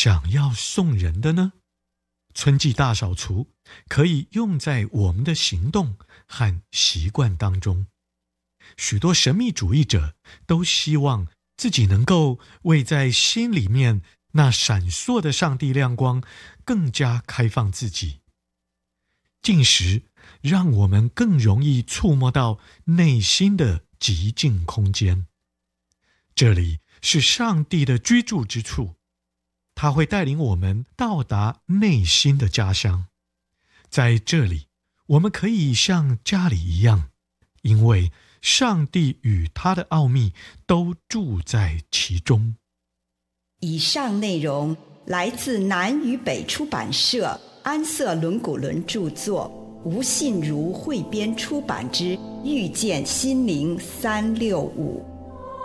想要送人的呢？春季大扫除可以用在我们的行动和习惯当中。许多神秘主义者都希望自己能够为在心里面那闪烁的上帝亮光更加开放自己。进食让我们更容易触摸到内心的极静空间，这里是上帝的居住之处，他会带领我们到达内心的家乡。在这里，我们可以像家里一样，因为上帝与他的奥秘都住在其中。 以上内容来自南与北出版社安瑟伦古伦著作，吴信如汇编出版之《遇见心灵365》。